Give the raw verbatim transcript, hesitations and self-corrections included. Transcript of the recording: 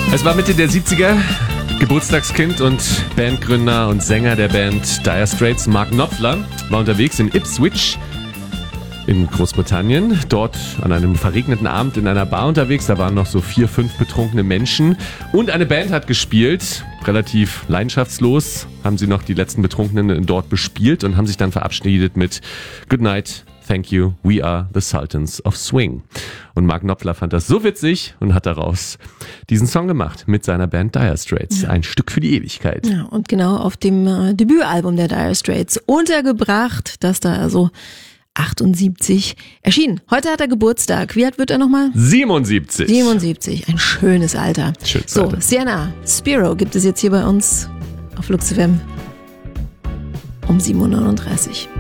Es war Mitte der siebziger, Geburtstagskind und Bandgründer und Sänger der Band Dire Straits, Mark Knopfler, war unterwegs in Ipswich in Großbritannien. Dort an einem verregneten Abend in einer Bar unterwegs. Da waren noch so vier, fünf betrunkene Menschen. Und eine Band hat gespielt. Relativ leidenschaftslos haben sie noch die letzten Betrunkenen dort bespielt und haben sich dann verabschiedet mit Good Night, Thank you, we are the Sultans of Swing. Und Mark Knopfler fand das so witzig und hat daraus diesen Song gemacht mit seiner Band Dire Straits. Ja. Ein Stück für die Ewigkeit. Ja, und genau auf dem äh, Debütalbum der Dire Straits untergebracht, das da also achtundsiebzig erschienen. Heute hat er Geburtstag. Wie alt wird er nochmal? siebenundsiebzig. siebenundsiebzig. Ein schönes Alter. Schönes so, Alter. Sienna, Spiro gibt es jetzt hier bei uns auf Lux F M um sieben Uhr neununddreißig.